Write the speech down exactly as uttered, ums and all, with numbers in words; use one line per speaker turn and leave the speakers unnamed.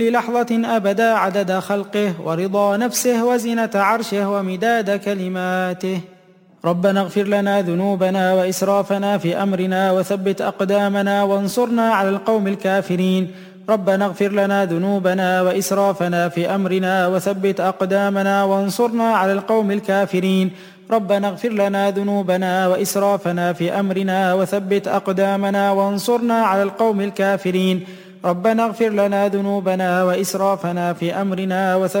لحظة أبدا عدد خلقه ورضا نفسه وزنة عرشه ومداد كلماته. ربنا اغفر لنا ذنوبنا وإسرافنا في أمرنا وثبت أقدامنا وانصرنا على القوم الكافرين. ربنا اغفر لنا ذنوبنا وإسرافنا في أمرنا وثبت أقدامنا وانصرنا على القوم الكافرين. ربنا اغفر لنا ذنوبنا وإسرافنا في أمرنا وثبت أقدامنا وانصرنا على القوم الكافرين. ربنا اغفر لنا ذنوبنا وإسرافنا في أمرنا وثبت